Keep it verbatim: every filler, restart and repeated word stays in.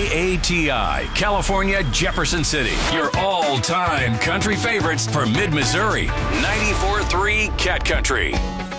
A T I, California, Jefferson City. Your all-time country favorites for Mid-Missouri. ninety-four point three Cat Country.